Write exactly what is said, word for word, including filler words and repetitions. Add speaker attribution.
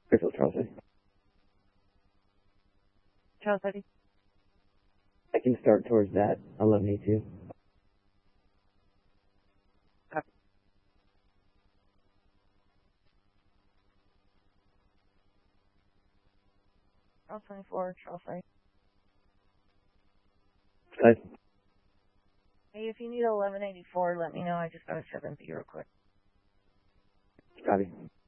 Speaker 1: Crystal Charles City.
Speaker 2: Charles City.
Speaker 1: I can start towards that eleven eighty-two.
Speaker 2: Copy. Charles twenty-four, Charles City.
Speaker 1: Guys,
Speaker 2: Hey, if you need eleven eighty-four, let me know. I just gotta step in real quick.
Speaker 1: copy.